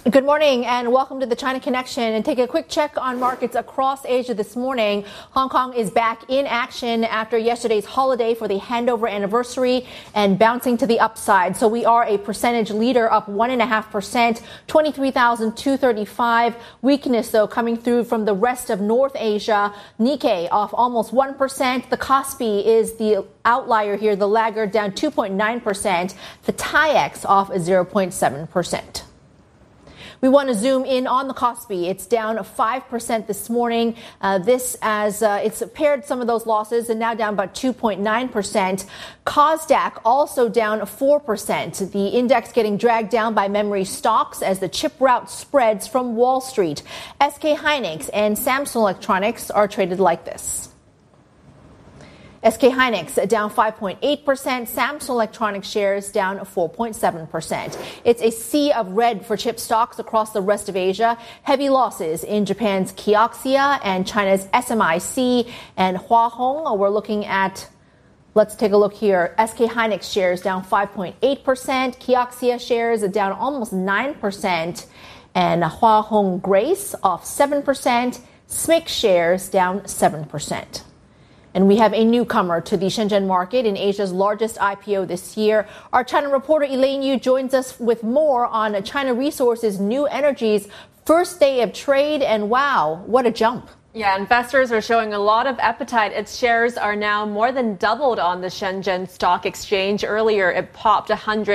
Good morning and welcome to the China Connection, and take a quick check on markets across Asia this morning. Hong Kong is back in action after yesterday's holiday for the handover anniversary and bouncing to the upside. So we are a percentage leader, up 1.5%, 23,235. Weakness, though, coming through from the rest of North Asia. Nikkei off almost 1%. The Kospi is the outlier here, the laggard, down 2.9%. The TAIEX off 0.7%. We want to zoom in on the Kospi. It's down 5% this morning. This as it's paired some of those losses and now down about 2.9%. Kosdaq also down 4%. The index getting dragged down by memory stocks as the chip rout spreads from Wall Street. SK Hynix and Samsung Electronics are traded like this. SK Hynix down 5.8%, Samsung Electronics shares down 4.7%. It's a sea of red for chip stocks across the rest of Asia. Heavy losses in Japan's Kioxia and China's SMIC and Hua Hong. We're looking at, let's take a look here. SK Hynix shares down 5.8%, Kioxia shares down almost 9%, and Hua Hong Grace off 7%, SMIC shares down 7%. And we have a newcomer to the Shenzhen market in Asia's largest IPO this year. Our China reporter Elaine Yu joins us with more on China Resources New Energy's first day of trade. And wow, what a jump. Yeah, investors are showing a lot of appetite. Its shares are now more than doubled on the Shenzhen Stock Exchange. Earlier, it popped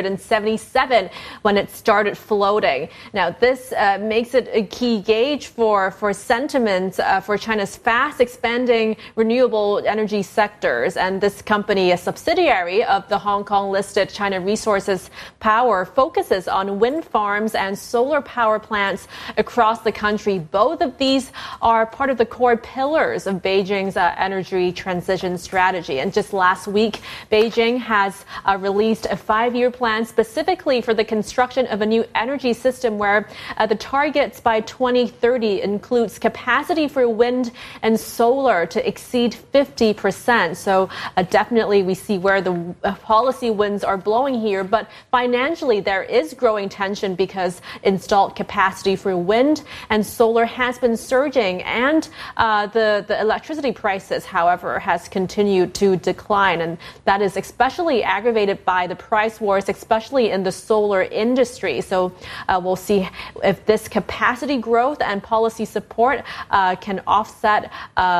177 when it started floating. Now, this makes it a key gauge for sentiment for China's fast expanding renewable energy sectors. And this company, a subsidiary of the Hong Kong-listed China Resources Power, focuses on wind farms and solar power plants across the country. Both of these are part of the core pillars of Beijing's energy transition strategy. And just last week, Beijing has released a 5-year plan specifically for the construction of a new energy system where the targets by 2030 includes capacity for wind and solar to exceed 50%. So definitely we see where the policy winds are blowing here. But financially, there is growing tension because installed capacity for wind and solar has been surging, and the electricity prices, however, has continued to decline. And that is especially aggravated by the price wars, especially in the solar industry. So we'll see if this capacity growth and policy support can offset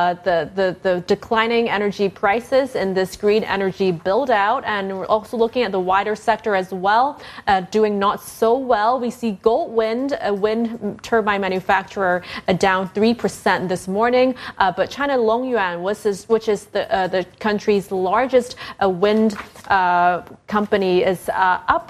the declining energy prices in this green energy build out. And we're also looking at the wider sector as well, doing not so well. We see Goldwind, a wind turbine manufacturer, down 3% this morning. But China Longyuan, which is the country's largest wind company, is up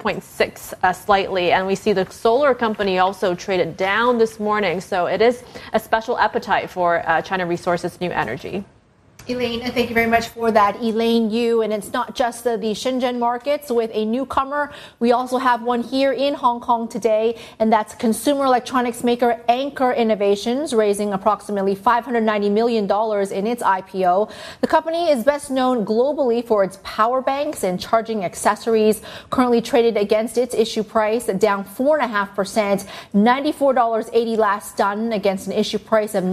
0.6 slightly. And we see the solar company also traded down this morning. So it is a special appetite for China Resources New Energy. Elaine, thank you very much for that. Elaine Yu. And it's not just the Shenzhen markets with a newcomer. We also have one here in Hong Kong today, and that's consumer electronics maker Anker Innovations, raising approximately $590 million in its IPO. The company is best known globally for its power banks and charging accessories, currently traded against its issue price, down 4.5%, $94.80 last done against an issue price of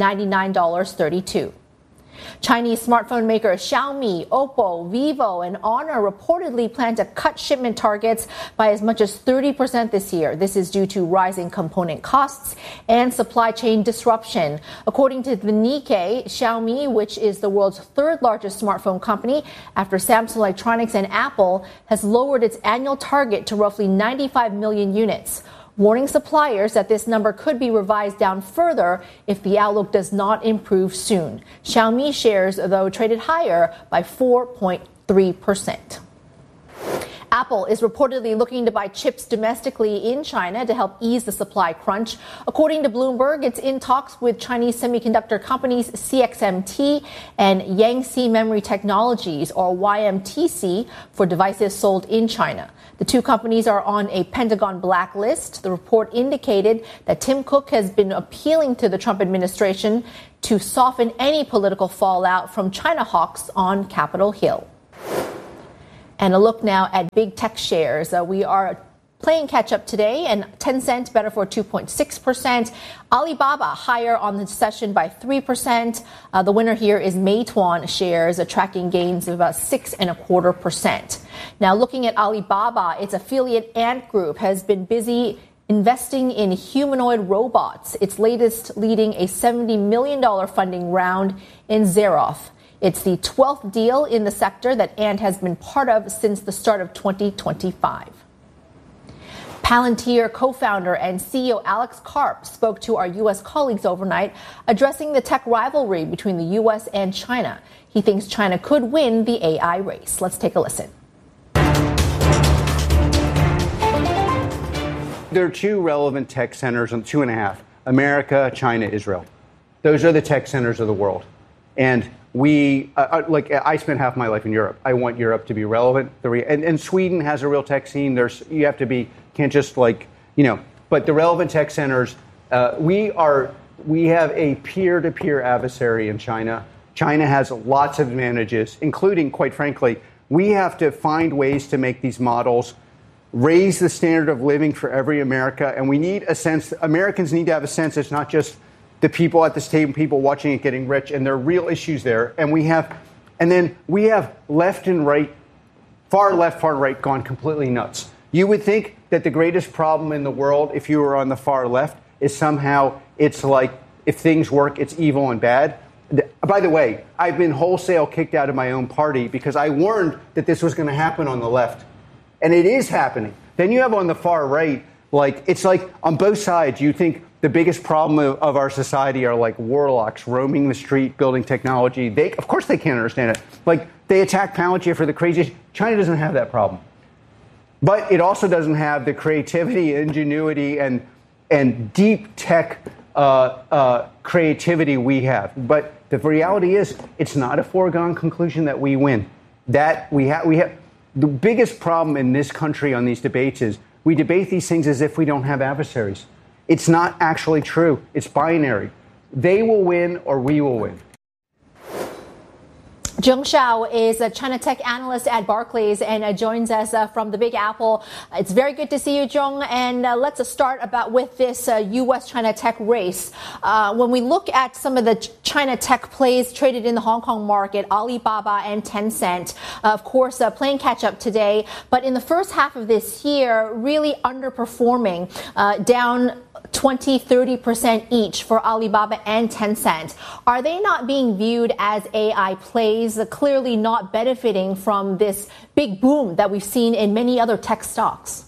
$99.32. Chinese smartphone maker Xiaomi, Oppo, Vivo, and Honor reportedly plan to cut shipment targets by as much as 30% this year. This is due to rising component costs and supply chain disruption. According to the Nikkei, Xiaomi, which is the world's third largest smartphone company after Samsung Electronics and Apple, has lowered its annual target to roughly 95 million units, warning suppliers that this number could be revised down further if the outlook does not improve soon. Xiaomi shares, though, traded higher by 4.3%. Apple is reportedly looking to buy chips domestically in China to help ease the supply crunch. According to Bloomberg, it's in talks with Chinese semiconductor companies CXMT and Yangtze Memory Technologies, or YMTC, for devices sold in China. The two companies are on a Pentagon blacklist. The report indicated that Tim Cook has been appealing to the Trump administration to soften any political fallout from China hawks on Capitol Hill. And a look now at big tech shares. We are playing catch up today, and Tencent better for 2.6%. Alibaba higher on the session by 3%. The winner here is Meituan shares, tracking gains of about 6.25%. Now, looking at Alibaba, its affiliate Ant Group has been busy investing in humanoid robots. Its latest leading a $70 million funding round in Xeroth. It's the 12th deal in the sector that Ant has been part of since the start of 2025. Palantir co-founder and CEO Alex Karp spoke to our U.S. colleagues overnight, addressing the tech rivalry between the U.S. and China. He thinks China could win the AI race. Let's take a listen. There are two relevant tech centers, and 2.5, America, China, Israel. Those are the tech centers of the world. And I spent half my life in Europe. I want Europe to be relevant. And Sweden has a real tech scene. Can't just but the relevant tech centers, we have a peer-to-peer adversary in China. China has lots of advantages, including, quite frankly, we have to find ways to make these models raise the standard of living for every America. And we need a sense, Americans need to have a sense it's not just the people at this table, people watching it getting rich, and there are real issues there. And then we have left and right, far left, far right, gone completely nuts. You would think that the greatest problem in the world, if you were on the far left, is somehow it's like if things work, it's evil and bad. By the way, I've been wholesale kicked out of my own party because I warned that this was going to happen on the left. And it is happening. Then you have on the far right, it's like on both sides, you think the biggest problem of our society are like warlocks roaming the street, building technology. Of course they can't understand it. They attack Palantir for the craziest. China doesn't have that problem. But it also doesn't have the creativity, ingenuity, and deep tech creativity we have. But the reality is, it's not a foregone conclusion that we win. That we have. The biggest problem in this country on these debates is we debate these things as if we don't have adversaries. It's not actually true. It's binary. They will win or we will win. Zheng Shao is a China tech analyst at Barclays and joins us from the Big Apple. It's very good to see you, Zheng. And let's start with this U.S.-China tech race. When we look at some of the China tech plays traded in the Hong Kong market, Alibaba and Tencent, of course, playing catch up today. But in the first half of this year, really underperforming, down 20-30% each for Alibaba and Tencent. Are they not being viewed as AI plays, clearly not benefiting from this big boom that we've seen in many other tech stocks?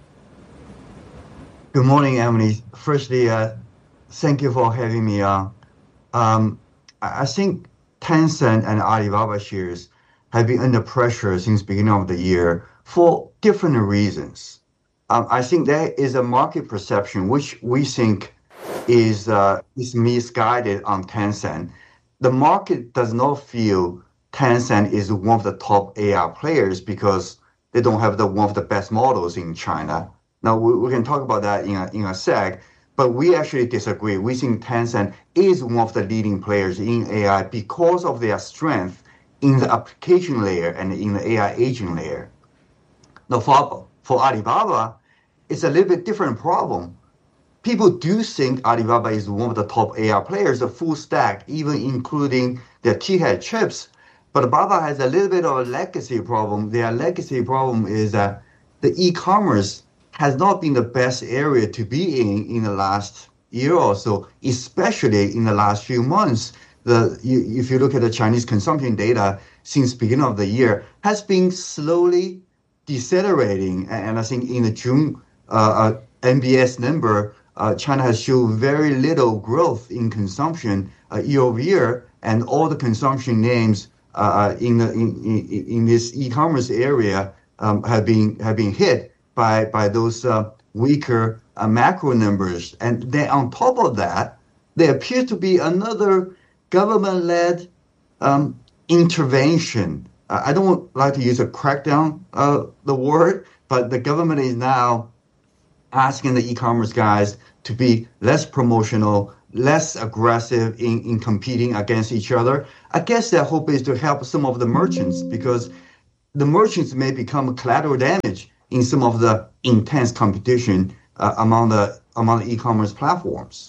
Good morning, Emily. Firstly, thank you for having me on. I think Tencent and Alibaba shares have been under pressure since the beginning of the year for different reasons. I think there is a market perception which we think is misguided on Tencent. The market does not feel Tencent is one of the top AI players because they don't have one of the best models in China. Now, we can talk about that in a sec, but we actually disagree. We think Tencent is one of the leading players in AI because of their strength in the application layer and in the AI agent layer. Now, for Alibaba, it's a little bit different problem. People do think Alibaba is one of the top AI players, a full stack, even including their T-Head chips. But Alibaba has a little bit of a legacy problem. Their legacy problem is that the e-commerce has not been the best area to be in the last year or so, especially in the last few months. If you look at the Chinese consumption data since the beginning of the year, has been slowly decelerating. And I think in the June NBS number, China has shown very little growth in consumption year over year, and all the consumption names in this e-commerce area have been hit by those weaker macro numbers. And then on top of that, there appears to be another government-led intervention. I don't like to use a crackdown, the word, but the government is now asking the e-commerce guys to be less promotional, less aggressive in competing against each other. I guess their hope is to help some of the merchants because the merchants may become collateral damage in some of the intense competition among the e-commerce platforms.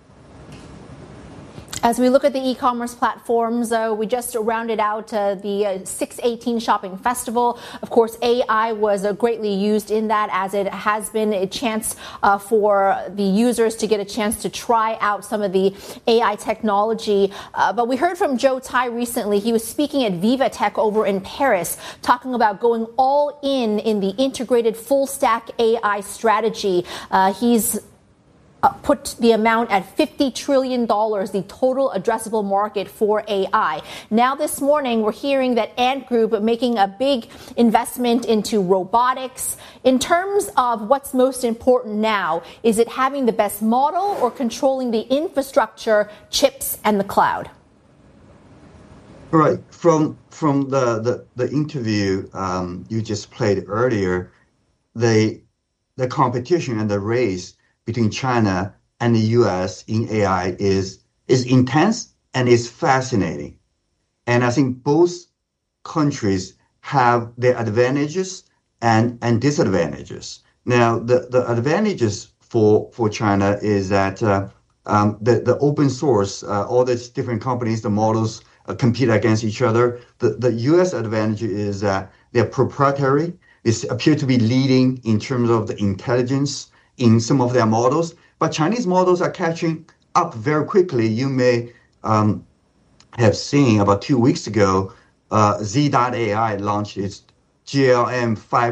As we look at the e-commerce platforms, we just rounded out the 618 Shopping Festival. Of course, AI was greatly used in that, as it has been a chance for the users to get a chance to try out some of the AI technology. But we heard from Joe Tsai recently. He was speaking at Viva Tech over in Paris, talking about going all in the integrated full stack AI strategy. He's put the amount at $50 trillion, the total addressable market for AI. Now this morning, we're hearing that Ant Group making a big investment into robotics. In terms of what's most important now, is it having the best model or controlling the infrastructure, chips, and the cloud? Right. From the interview you just played earlier, the competition and the race between China and the US in AI is intense and is fascinating. And I think both countries have their advantages and disadvantages. Now, the advantages for China is that the open source, all these different companies, the models compete against each other. The US advantage is that they're proprietary. They appear to be leading in terms of the intelligence in some of their models, but Chinese models are catching up very quickly. You may have seen about 2 weeks ago, Z.AI launched its GLM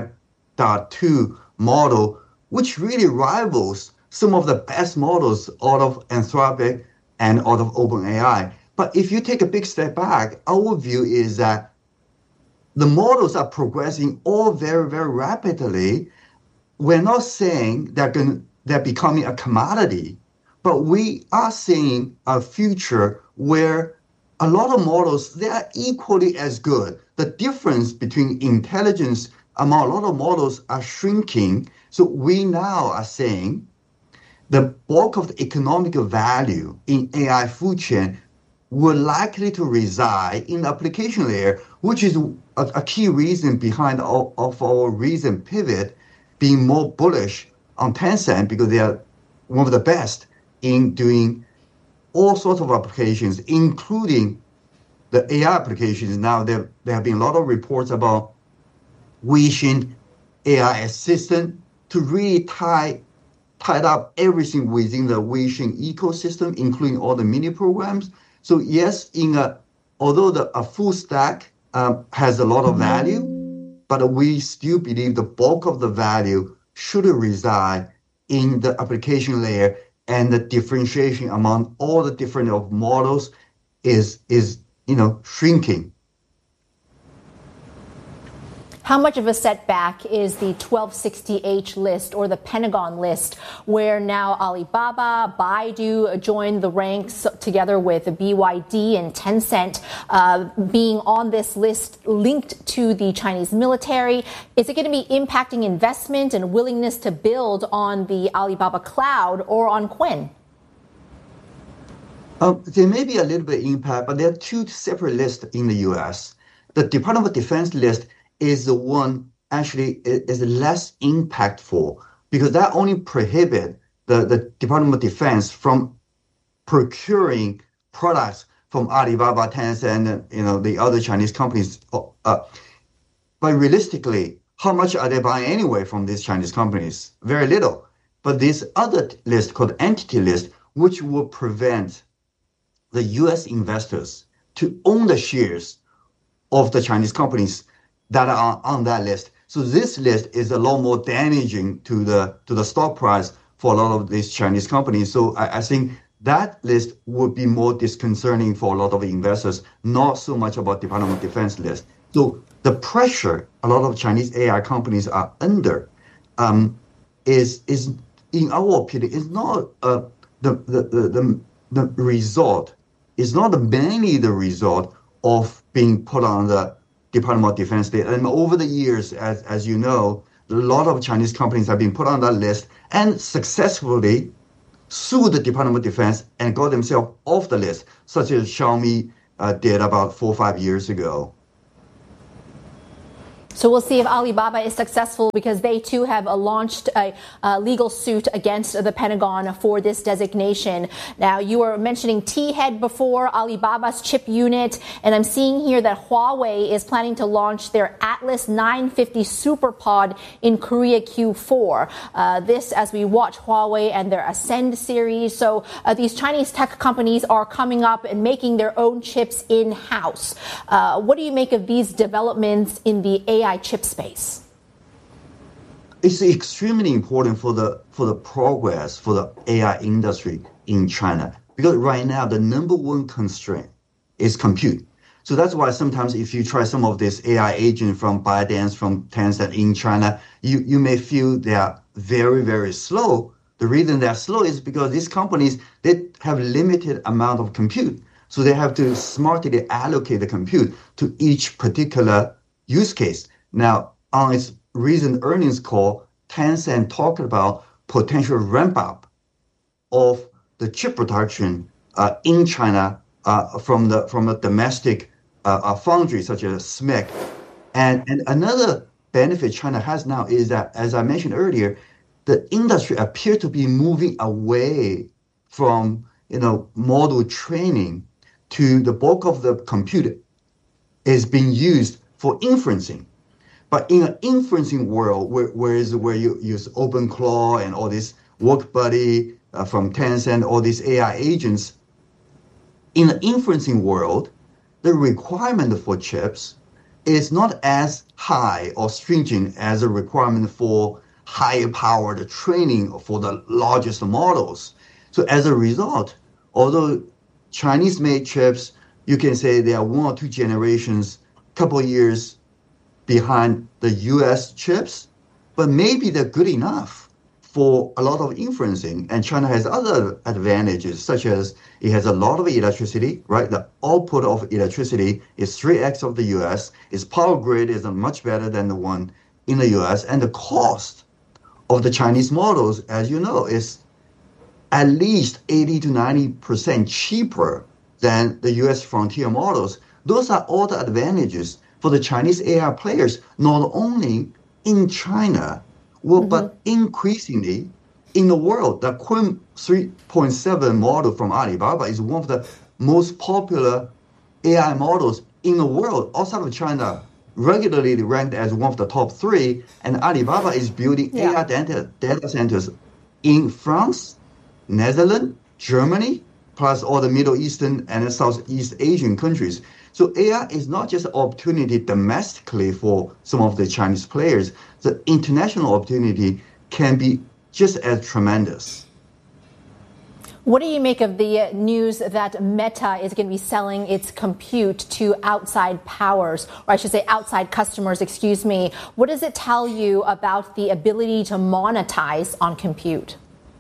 5.2 model, which really rivals some of the best models out of Anthropic and out of OpenAI. But if you take a big step back, our view is that the models are progressing all very, very rapidly. We're not saying they're becoming a commodity, but we are seeing a future where a lot of models, they are equally as good. The difference between intelligence among a lot of models are shrinking. So we now are saying the bulk of the economic value in AI food chain will likely to reside in the application layer, which is a key reason behind of our recent pivot being more bullish on Tencent, because they are one of the best in doing all sorts of applications, including the AI applications. Now, there have been a lot of reports about Weixin AI assistant to really tie up everything within the Weixin ecosystem, including all the mini programs. So yes, although a full stack has a lot of value, but we still believe the bulk of the value should reside in the application layer, and the differentiation among all the different models is shrinking. How much of a setback is the 1260H list or the Pentagon list, where now Alibaba, Baidu joined the ranks together with BYD and Tencent, being on this list linked to the Chinese military? Is it going to be impacting investment and willingness to build on the Alibaba cloud or on Qwen? There may be a little bit of impact, but there are two separate lists in the US. The Department of Defense list is the one actually is less impactful, because that only prohibit the Department of Defense from procuring products from Alibaba, Tencent, and the other Chinese companies. But realistically, how much are they buying anyway from these Chinese companies? Very little. But this other list called Entity List, which will prevent the US investors to own the shares of the Chinese companies that are on that list. So this list is a lot more damaging to the stock price for a lot of these Chinese companies. So I think that list would be more disconcerting for a lot of investors, not so much about Department of Defense list. So the pressure a lot of Chinese AI companies are under is in our opinion, is not the result. It's not mainly the result of being put on the Department of Defense list. And over the years, as you know, a lot of Chinese companies have been put on that list and successfully sued the Department of Defense and got themselves off the list, such as Xiaomi did about 4 or 5 years ago. So we'll see if Alibaba is successful because they too have launched a legal suit against the Pentagon for this designation. Now, you were mentioning T-Head before, Alibaba's chip unit, and I'm seeing here that Huawei is planning to launch their Atlas 950 SuperPod in Korea Q4. This as we watch Huawei and their Ascend series. So these Chinese tech companies are coming up and making their own chips in-house. What do you make of these developments in the AI chip space? It's extremely important for the progress for the AI industry in China, because right now the number one constraint is compute. So that's why sometimes if you try some of this AI agent from ByteDance, from Tencent in China, you may feel they are very, very slow. The reason they're slow is because these companies, they have limited amount of compute. So they have to smartly allocate the compute to each particular use case. Now, on its recent earnings call, Tencent talked about potential ramp up of the chip production in China from a domestic foundry such as SMIC. And another benefit China has now is that, as I mentioned earlier, the industry appears to be moving away from model training to the bulk of the compute is being used for inferencing. But in an inferencing world, where you use OpenClaw and all this WorkBuddy from Tencent, all these AI agents, in an inferencing world, the requirement for chips is not as high or stringent as a requirement for higher powered training for the largest models. So as a result, although Chinese-made chips, you can say they are one or two generations, couple of years behind the US chips, but maybe they're good enough for a lot of inferencing. And China has other advantages, such as it has a lot of electricity, right? The output of electricity is 3x of the US. Its power grid is much better than the one in the US. And the cost of the Chinese models, as you know, is at least 80 to 90% cheaper than the US frontier models. Those are all the advantages for the Chinese AI players, not only in China, but increasingly in the world. The Qwen 3.7 model from Alibaba is one of the most popular AI models in the world outside of China, regularly ranked as one of the top three. And Alibaba is building AI data centers in France, Netherlands, Germany, plus all the Middle Eastern and Southeast Asian countries. So AI is not just an opportunity domestically for some of the Chinese players. The international opportunity can be just as tremendous. What do you make of the news that Meta is going to be selling its compute to outside powers, or I should say outside customers, excuse me? What does it tell you about the ability to monetize on compute?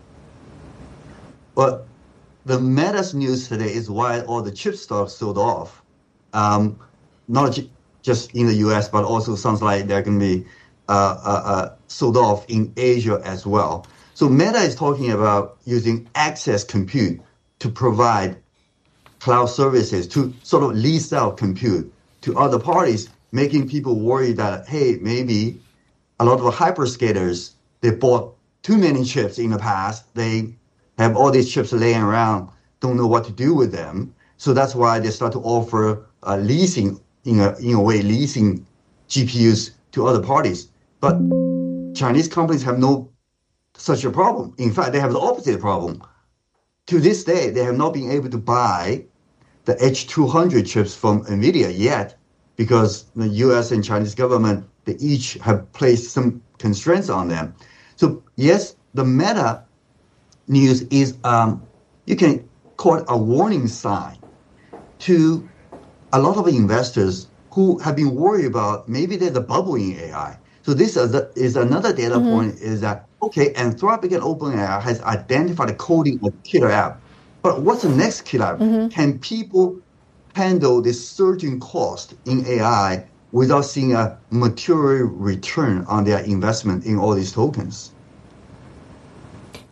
Well, the Meta's news today is why all the chip stocks sold off. Not just in the US, but also sounds like they're going to be sold off in Asia as well. So Meta is talking about using access compute to provide cloud services, to sort of lease out compute to other parties, making people worry that, hey, maybe a lot of hyperscalers, they bought too many chips in the past. They have all these chips laying around, don't know what to do with them. So that's why they start to offer leasing, in a way, leasing GPUs to other parties. But Chinese companies have no such a problem. In fact, they have the opposite problem. To this day, they have not been able to buy the H200 chips from NVIDIA yet, because the US and Chinese government, they each have placed some constraints on them. So yes, the Meta news is, you can call it a warning sign to a lot of investors who have been worried about maybe there's a bubble in AI. So this is another data point, is that, okay, Anthropic and OpenAI has identified the coding of killer app. But what's the next killer app? Can people handle this surging cost in AI without seeing a material return on their investment in all these tokens?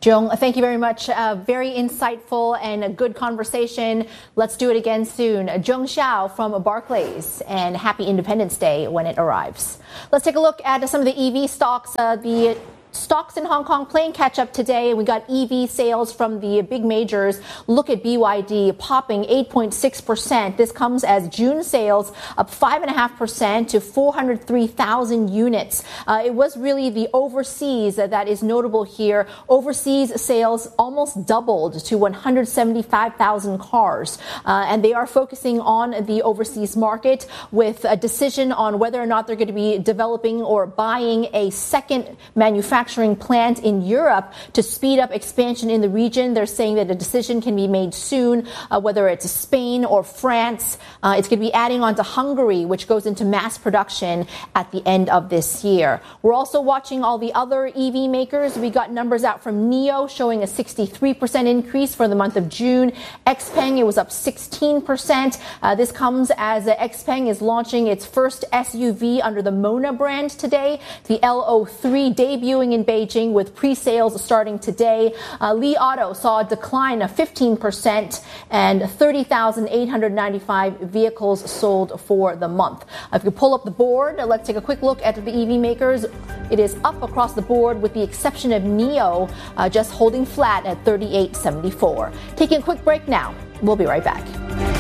Jung, thank you very much. Very insightful and a good conversation. Let's do it again soon. Jung Xiao from Barclays, and happy Independence Day when it arrives. Let's take a look at some of the EV stocks. The stocks in Hong Kong playing catch up today. We got EV sales from the big majors. Look at BYD popping 8.6%. This comes as June sales up 5.5% to 403,000 units. It was really the overseas that is notable here. Overseas sales almost doubled to 175,000 cars. And they are focusing on the overseas market with a decision on whether or not they're going to be developing or buying a second manufacturing plant in Europe to speed up expansion in the region. They're saying that a decision can be made soon, whether it's Spain or France. It's going to be adding on to Hungary, which goes into mass production at the end of this year. We're also watching all the other EV makers. We got numbers out from NIO showing a 63% increase for the month of June. XPeng, it was up 16%. This comes as XPeng is launching its first SUV under the Mona brand today. The L03 debuting in Beijing with pre-sales starting today. Li Auto saw a decline of 15% and 30,895 vehicles sold for the month. If you pull up the board, let's take a quick look at the EV makers. It is up across the board with the exception of NIO, just holding flat at 38.74. Taking a quick break now. We'll be right back.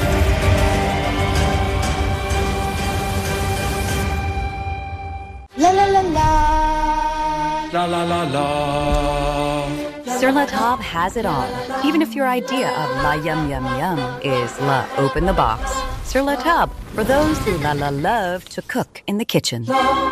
La la la la. La la la la. Sur La Table has it all. Even if your idea of la yum yum yum is la open the box. Sur La Table, for those who la love to cook in the kitchen.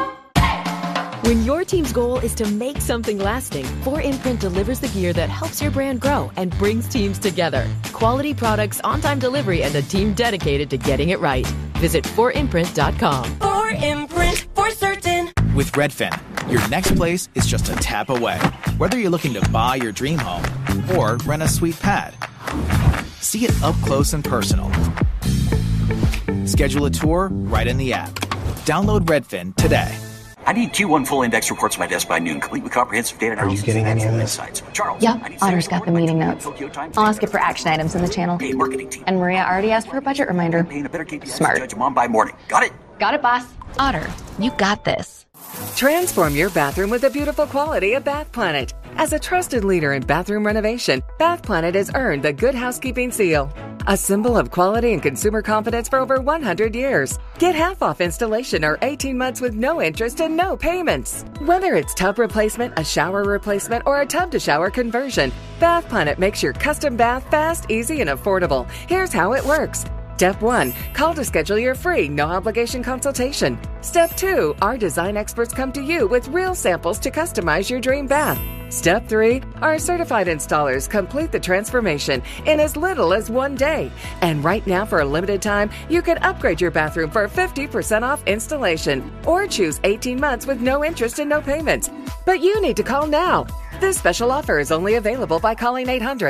When your team's goal is to make something lasting, 4imprint delivers the gear that helps your brand grow and brings teams together. Quality products, on-time delivery, and a team dedicated to getting it right. Visit 4imprint.com. 4imprint, for certain. With Redfin, your next place is just a tap away. Whether you're looking to buy your dream home or rent a sweet pad, see it up close and personal. Schedule a tour right in the app. Download Redfin today. I need Q1 full index reports on my desk by noon, complete with comprehensive data analysis. Are you getting any of this? Charles, yeah, Otter's got the meeting notes. I'll ask it for action items in the channel. And Maria already asked for a budget reminder. Smart. Judge Mom by morning. Got it? Got it, boss. Otter, you got this. Transform your bathroom with the beautiful quality of Bath Planet. As a trusted leader in bathroom renovation, Bath Planet has earned the Good Housekeeping seal, a symbol of quality and consumer confidence for over 100 years. Get half off installation or 18 months with no interest and no payments. Whether it's tub replacement, a shower replacement, or a tub-to-shower conversion, Bath Planet makes your custom bath fast, easy, and affordable. Here's how it works. Step 1, call to schedule your free, no-obligation consultation. Step 2, our design experts come to you with real samples to customize your dream bath. Step 3, our certified installers complete the transformation in as little as 1 day. And right now, for a limited time, you can upgrade your bathroom for 50% off installation or choose 18 months with no interest and no payments. But you need to call now. This special offer is only available by calling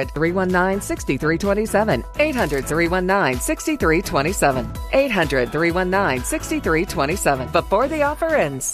800-319-6327. 800-319-6327. 800-319-6327. Before the offer ends.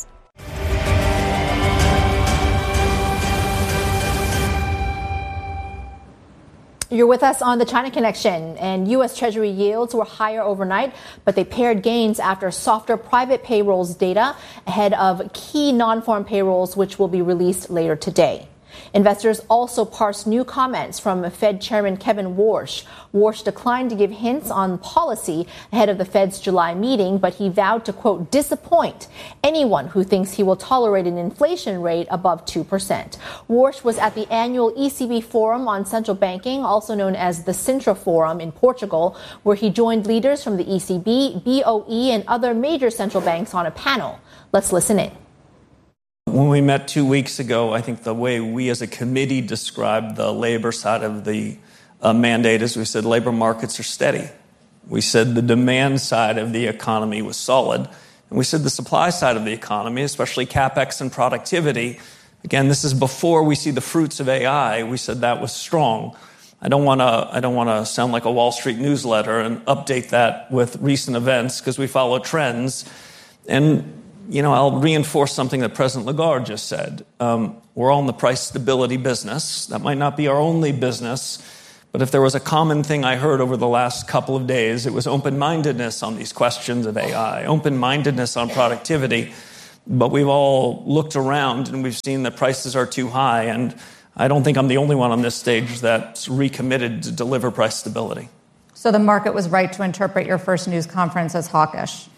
You're with us on the China Connection, and U.S. Treasury yields were higher overnight, but they paired gains after softer private payrolls data ahead of key non-farm payrolls, which will be released later today. Investors also parsed new comments from Fed Chairman Kevin Warsh. Warsh declined to give hints on policy ahead of the Fed's July meeting, but he vowed to, quote, disappoint anyone who thinks he will tolerate an inflation rate above 2%. Warsh was at the annual ECB Forum on Central Banking, also known as the Sintra Forum in Portugal, where he joined leaders from the ECB, BOE, and other major central banks on a panel. Let's listen in. When we met 2 weeks ago, I think the way we as a committee described the labor side of the mandate is we said labor markets are steady. We said the demand side of the economy was solid. And we said the supply side of the economy, especially CapEx and productivity, again, this is before we see the fruits of AI, we said that was strong. I don't want to sound like a Wall Street newsletter and update that with recent events because we follow trends. And I'll reinforce something that President Lagarde just said. We're all in the price stability business. That might not be our only business, but if there was a common thing I heard over the last couple of days, it was open-mindedness on these questions of AI, open-mindedness on productivity. But we've all looked around and we've seen that prices are too high, and I don't think I'm the only one on this stage that's recommitted to deliver price stability. So the market was right to interpret your first news conference as hawkish.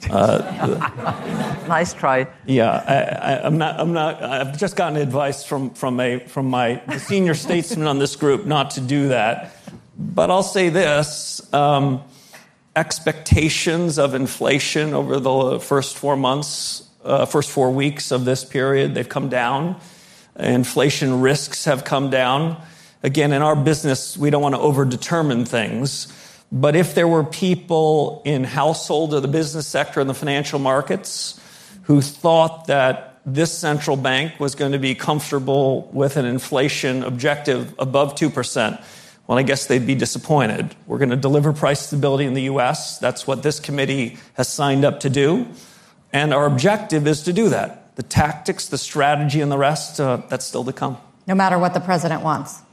Nice try. Yeah, I'm not. I've just gotten advice from my senior statesman on this group not to do that. But I'll say this: expectations of inflation over the first 4 weeks of this period, they've come down. Inflation risks have come down. Again, in our business, we don't want to overdetermine things. But if there were people in household or the business sector and the financial markets who thought that this central bank was going to be comfortable with an inflation objective above 2%, well, I guess they'd be disappointed. We're going to deliver price stability in the U.S. That's what this committee has signed up to do. And our objective is to do that. The tactics, the strategy, and the rest, that's still to come. No matter what the president wants.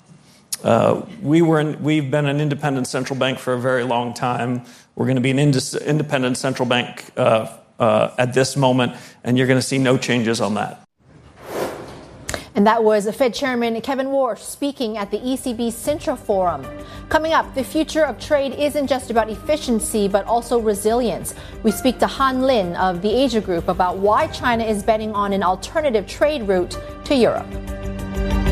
We've been an independent central bank for a very long time. We're going to be an independent central bank at this moment, and you're going to see no changes on that. And that was Fed Chairman Kevin Warsh speaking at the ECB Central Forum. Coming up, the future of trade isn't just about efficiency, but also resilience. We speak to Han Lin of the Asia Group about why China is betting on an alternative trade route to Europe.